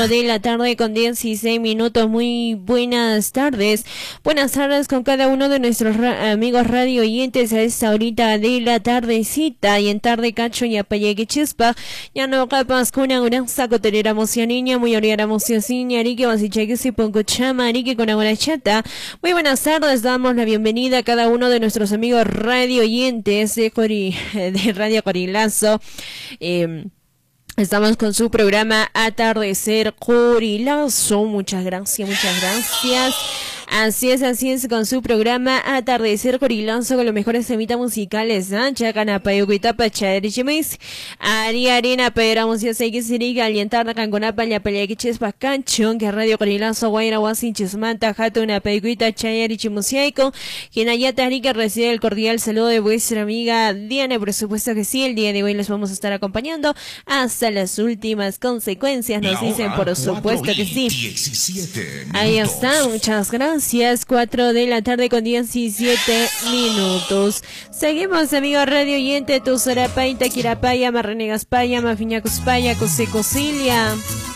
De la tarde con 16 minutos. Muy buenas tardes. Buenas tardes con cada uno de nuestros amigos radio oyentes a esta horita de la tardecita. Y en tarde cacho y apayeque chispa. Ya no capas con una saco telera niña muy oriara mociasiña. Arique basicheque si pongo chama. Arique con agua chata. Muy buenas tardes. Damos la bienvenida a cada uno de nuestros amigos radio oyentes de Radio Corilazo. Estamos con su programa Atardecer Corilazo. Muchas gracias, muchas gracias. Así es, con su programa Atardecer Corilazo con los mejores temitas musicales. Chacanapa, Yucuitapa, Chaderichimis, Ari Arena, Pedramos, ya sé que sería alientar Canconapa, ya peleaquiches Pacanchón, que Radio Corilazo, Guayra, Guasin, Chismanta, Jato, una peguita, Chayerichimusiaico, quien allá Tarica recibe el cordial saludo de vuestra amiga Diana. Por supuesto que sí, el día de hoy les vamos a estar acompañando hasta las últimas consecuencias, nos dicen, por supuesto que sí. Ahí está, muchas gracias. 4 de la tarde con 17 minutos. Seguimos, amigos radio oyente, tu Sarapaita, Quirapaya, Marrenegaspaya, Mafiñacuspaya, Cosecosilia.